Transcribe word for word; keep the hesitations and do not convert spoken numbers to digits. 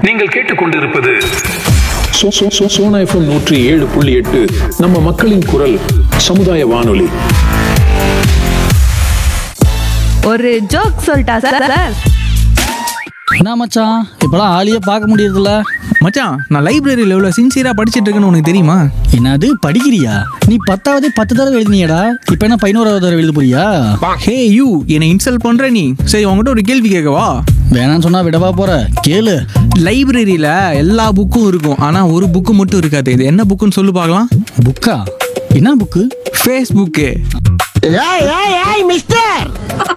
நீங்கள் கேட்டுக்கொண்டிருப்பது so- so- so- Sona FM நூற்றி ஏழு புள்ளி எட்டு நம்ம மக்களின் குரல் சமுதாய வானொலி. ஒரு ஜோக் சொல்லிட்டா சார் சார் என்ன மச்சான் இப்பெல்லாம் ஆளியே பார்க்க முடியறதில்ல. மச்சான், நான் லைப்ரரியில் எவ்வளோ சின்சியராக படிச்சுட்டு இருக்கேன்னு உனக்கு தெரியுமா? என்னது படிக்கிறியா? நீ பத்தாவது பத்து தடவை எழுதினியடா, இப்போ என்ன பதினோராவது தடவை எழுத போறியா? ஹே யூ, என்னை இன்சல்ட் பண்ணுற நீ. சரி, உங்ககிட்ட ஒரு கேள்வி கேட்கவா? வேணான்னு சொன்னா விடவா போற? கேளு. லைப்ரரியில் எல்லா புக்கும் இருக்கும், ஆனால் ஒரு புக்கு மட்டும் இருக்காது. இது என்ன புக்குன்னு சொல்லு பார்க்கலாம். புக்கா? என்ன புக்கு? ஃபேஸ்புக்கு. ஏய் ஏய் ஏய் மிஸ்டர்